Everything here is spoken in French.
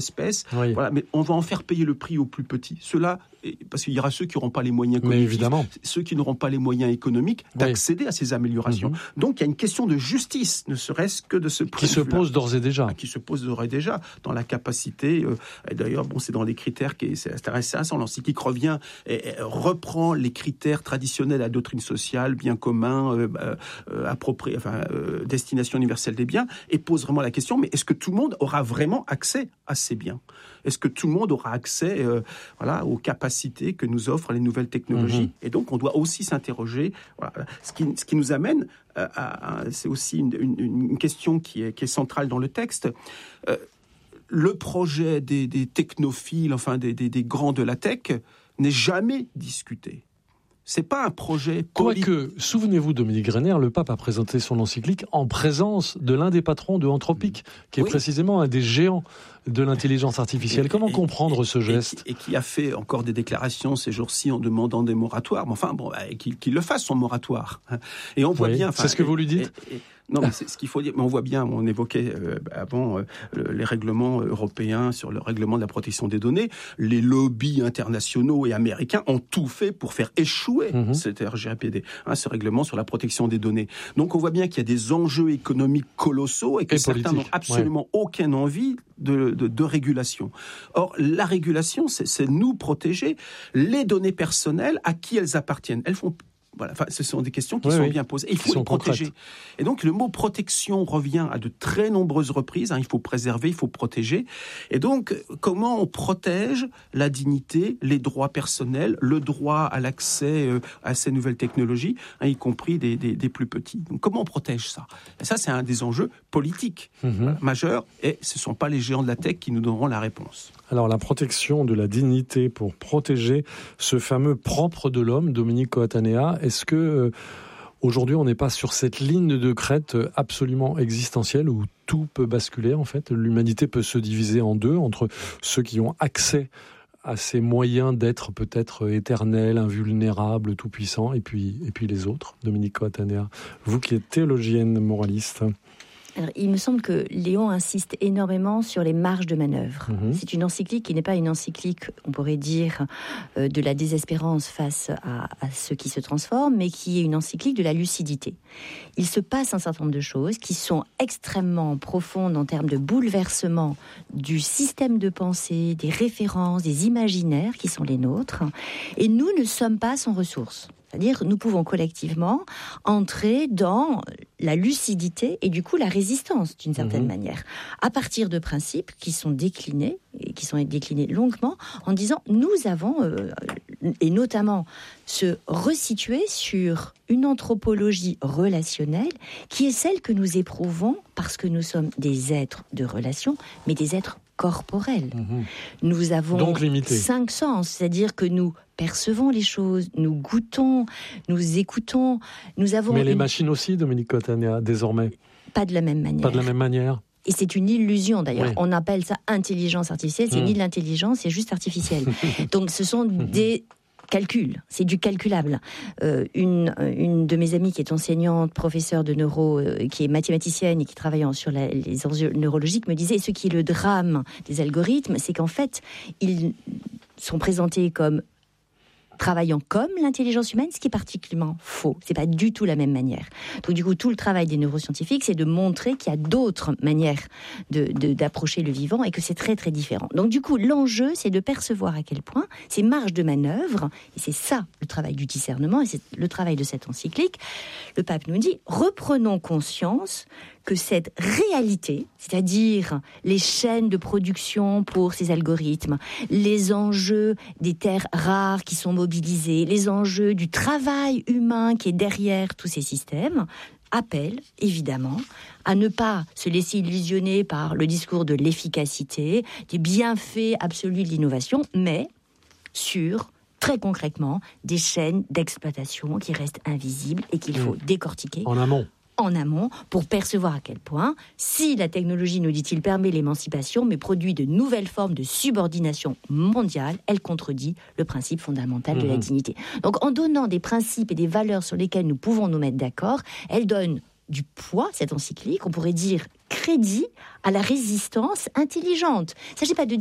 espèce. Oui. Voilà, mais on va en faire payer le prix aux plus petits. Ceux-là, parce qu'il y aura ceux qui n'auront pas les moyens Mais cognitifs, évidemment. ceux qui n'auront pas les moyens économiques d'accéder à ces améliorations. Donc il y a une question de justice, ne serait-ce que de ce point Qui de se vue-là. pose d'ores et déjà. Qui se pose d'ores et déjà dans la capacité. Et d'ailleurs, c'est dans les critères c'est intéressant. L'encyclique revient et reprend les critères traditionnels de la doctrine sociale, bien commun, approprié, destination universelle des biens, et pose vraiment la question, mais est-ce que tout le monde aura vraiment accès à ces biens ? Est-ce que tout le monde aura accès aux capacités que nous offrent les nouvelles technologies ? Et donc, on doit aussi s'interroger. Voilà. Ce qui nous amène c'est aussi une question qui est centrale dans le texte. Le projet des technophiles, des grands de la tech, n'est jamais discuté. C'est pas un projet politique. Quoique, souvenez-vous, Dominique Renner, le pape a présenté son encyclique en présence de l'un des patrons de Anthropic, qui est précisément un des géants de l'intelligence artificielle. Comment comprendre ce geste ? Et qui a fait encore des déclarations ces jours-ci en demandant des moratoires. Mais qu'il le fasse, son moratoire. Et on voit bien... C'est ce que vous lui dites ? Non, mais c'est ce qu'il faut dire. Mais on voit bien, on évoquait avant les règlements européens sur le règlement de la protection des données. Les lobbies internationaux et américains ont tout fait pour faire échouer cet RGPD, ce règlement sur la protection des données. Donc on voit bien qu'il y a des enjeux économiques colossaux et que certains n'ont absolument aucune envie de régulation. Or, la régulation, c'est nous protéger les données personnelles à qui elles appartiennent. Elles font... Voilà, ce sont des questions qui sont bien posées. Et il faut les protéger. Concrètes. Et donc, le mot protection revient à de très nombreuses reprises. Il faut préserver, il faut protéger. Et donc, comment on protège la dignité, les droits personnels, le droit à l'accès à ces nouvelles technologies, y compris des plus petits. Donc, comment on protège ça ? Et ça, c'est un des enjeux politiques majeurs. Et ce ne sont pas les géants de la tech qui nous donneront la réponse. Alors, la protection de la dignité pour protéger ce fameux propre de l'homme, Dominique Coatanea, est-ce que aujourd'hui on n'est pas sur cette ligne de crête absolument existentielle où tout peut basculer en fait ? L'humanité peut se diviser en deux, entre ceux qui ont accès à ces moyens d'être peut-être éternels, invulnérables, tout-puissants, et puis les autres. Dominique Coatanea, vous qui êtes théologienne moraliste. Alors, il me semble que Léon insiste énormément sur les marges de manœuvre. C'est une encyclique qui n'est pas une encyclique, on pourrait dire, de la désespérance face à ce qui se transforme, mais qui est une encyclique de la lucidité. Il se passe un certain nombre de choses qui sont extrêmement profondes en termes de bouleversement du système de pensée, des références, des imaginaires qui sont les nôtres, et nous ne sommes pas sans ressources. C'est-à-dire, nous pouvons collectivement entrer dans la lucidité et du coup la résistance, d'une certaine manière, à partir de principes qui sont déclinés, et qui sont déclinés longuement, en disant, nous avons, et notamment se resituer sur une anthropologie relationnelle qui est celle que nous éprouvons parce que nous sommes des êtres de relation, mais des êtres corporels. Nous avons donc 5 sens, c'est-à-dire que nous percevons les choses, nous goûtons, nous écoutons, nous avons... Mais les machines aussi, Dominique Coatanea, désormais ? Pas de la même manière. Pas de la même manière. Et c'est une illusion d'ailleurs. Oui. On appelle ça intelligence artificielle, c'est ni de l'intelligence, c'est juste artificiel. Donc ce sont des calculs, c'est du calculable. Une de mes amies qui est enseignante, professeure de neuro, qui est mathématicienne et qui travaille sur les enjeux neurologiques, me disait, ce qui est le drame des algorithmes, c'est qu'en fait, ils sont présentés comme travaillant comme l'intelligence humaine, ce qui est particulièrement faux. C'est pas du tout la même manière. Donc du coup, tout le travail des neuroscientifiques, c'est de montrer qu'il y a d'autres manières d'approcher le vivant et que c'est très très différent. Donc du coup, l'enjeu, c'est de percevoir à quel point ces marges de manœuvre, et c'est ça le travail du discernement, et c'est le travail de cette encyclique, le pape nous dit, reprenons conscience que cette réalité, c'est-à-dire les chaînes de production pour ces algorithmes, les enjeux des terres rares qui sont mobilisées, les enjeux du travail humain qui est derrière tous ces systèmes, appellent évidemment à ne pas se laisser illusionner par le discours de l'efficacité, des bienfaits absolus de l'innovation, mais sur très concrètement des chaînes d'exploitation qui restent invisibles et qu'il faut décortiquer en amont pour percevoir à quel point, si la technologie, nous dit-il, permet l'émancipation, mais produit de nouvelles formes de subordination mondiale, elle contredit le principe fondamental de la dignité. Donc en donnant des principes et des valeurs sur lesquelles nous pouvons nous mettre d'accord, elle donne du poids, cette encyclique, on pourrait dire crédit à la résistance intelligente. Il ne s'agit pas de